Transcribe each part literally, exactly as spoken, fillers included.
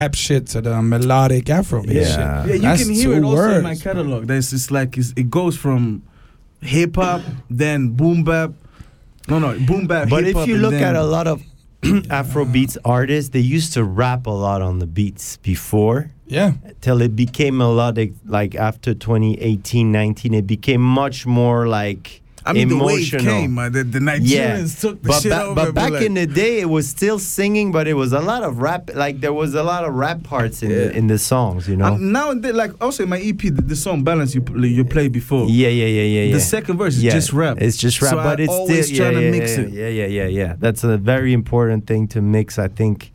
rap shit to the melodic Afrobeat Yeah. shit. Yeah, Yeah, you That's can hear two it also words, in my catalog. There's just like it's, it goes from hip hop, then boom bap. No, no, boom bap. But hip-hop, if you and look then, at a lot of Afrobeats artists, they used to rap a lot on the beats before. Yeah. Till it became melodic, like after twenty eighteen, nineteen, it became much more like I mean, emotional. the wave came. Uh, the, the Nigerians Yeah. took the but shit ba- over. but back like, in the day, it was still singing, but it was a lot of rap. Like there was a lot of rap parts in Yeah. the, in the songs, you know. um, now and then, like also in my E P, the, the song "Balance" you pl- you played before. yeah, yeah, yeah, yeah, yeah. The second verse is yeah. just rap. It's just rap, So but I it's always still trying yeah, to yeah, mix yeah, it. Yeah, yeah, yeah, yeah. That's a very important thing to mix, I think,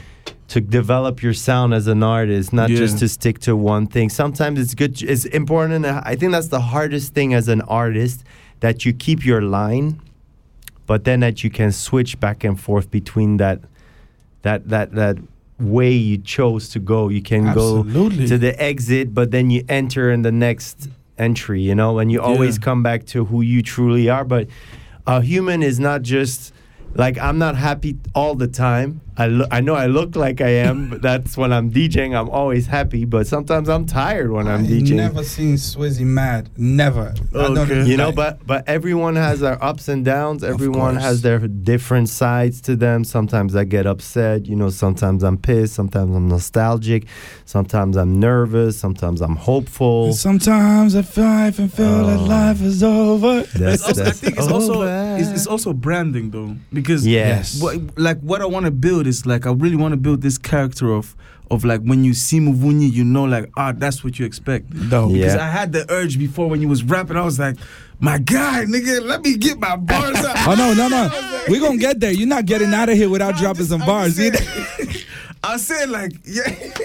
to develop your sound as an artist, not Yeah. just to stick to one thing. Sometimes it's good. It's important. I think that's the hardest thing as an artist, that you keep your line, but then that you can switch back and forth between that, that, that, that way you chose to go. You can Absolutely. go to the exit, but then you enter in the next entry, you know, and you always Yeah. come back to who you truly are. But a human is not just like, I'm not happy all the time. I, lo- I know I look like I am, but that's when I'm DJing. I'm always happy, but sometimes I'm tired when I'm I DJing. never seen Swizzy mad. Never. I don't Okay. You know, like- but but everyone has their ups and downs. Everyone course. has their different sides to them. Sometimes I get upset. You know, sometimes I'm pissed. Sometimes I'm nostalgic. Sometimes I'm nervous. Sometimes I'm hopeful. Sometimes I feel life and feel that Oh. life is over. That's, It's also, I that's think it's also over. it's, it's also branding though, because Yes. what, like what I want to build is like I really want to build this character of of like when you see Muvunyi, you know, like ah, that's what you expect. Dope. Yeah. Because I had the urge before when you was rapping, I was like, my guy, nigga, let me get my bars out. Oh no, no, no. We gonna get there. You're not getting out of here without I'm dropping just- some I'm bars just either. saying- I said like, yeah.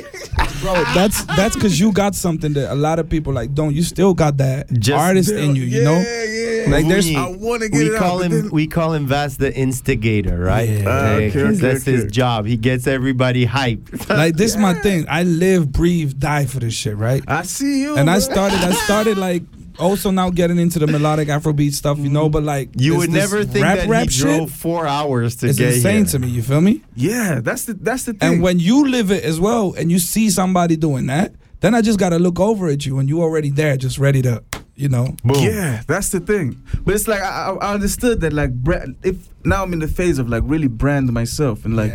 Bro, that's that's because you got something that a lot of people like don't. You still got that Just- artist in you, you know? Yeah, yeah. Like, there's- I want to get we it call out, him but then- we call him Vas the instigator, right? Yeah. Ah, Like, okay, 'cause okay, that's his okay. job. He gets everybody hyped. Like this is my thing. I live, breathe, die for this shit, right? I see you. And I bro. started I started like also now getting into the melodic Afrobeat stuff, you know, but like You this- would this never think rap that rap he drove shit four hours to is get insane here. to me, you feel me? Yeah, that's the that's the thing. And when you live it as well and you see somebody doing that, then I just gotta look over at you and you already there, just ready to, you know. Boom. Yeah, that's the thing. But it's like I, I I understood that like bra- if now I'm in the phase of like really brand myself and like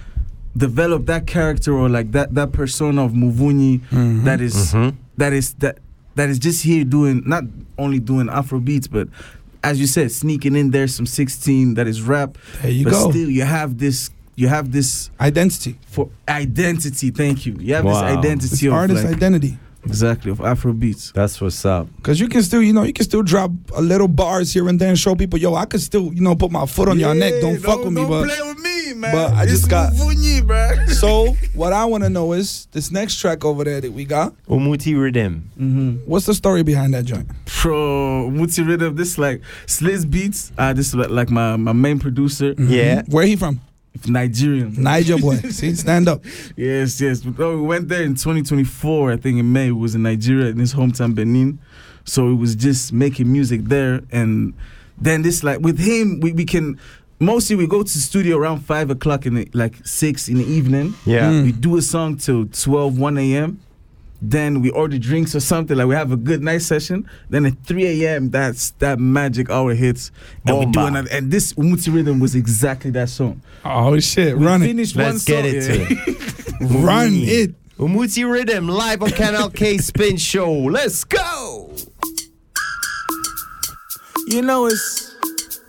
develop that character or like that that persona of Muvunyi Mhm. that is- Mhm. that is that that is just here doing not only doing Afro beats but as you said sneaking in there some sixteen that is rap. There you but go. still you have this you have this Identity. for identity. Thank you. You have Wow. this identity It's of artist like, identity. exactly of Afro beats. That's what's up. Cause you can still, you know, you can still drop a little bars here and there and show people, yo, I could still, you know, put my foot on your neck. Don't fuck with me, Don't but play with me, man. but I It's just got- Muvunyi, bruh. so what I want to know is this next track over there that we got. Umuti Rhythm. Mm-hmm. What's the story behind that joint? Pro Muti Rhythm, this like Sliz Beats. Uh, this is like, like my, my main producer, Yeah. Where he from? Nigerian. Niger boy. See, stand up. Yes, yes. Oh, we went there in twenty twenty-four. I think in May. It was in Nigeria, in his hometown Benin. So it was just making music there, and then this like with him, we, we can mostly we go to the studio around five o'clock in the, like six in the evening. Yeah. Mm. We do a song till twelve, one a.m. Then we order drinks or something, like we have a good night session. Then at three a.m. that's that magic hour hits. And we do Bomba. another, and this Umuti Rhythm was exactly that song. Oh shit, We run it. finished one Let's get song, it yeah. to it. Run it. Umuti Rhythm live on Canal K Spin Show. Let's go. You know it's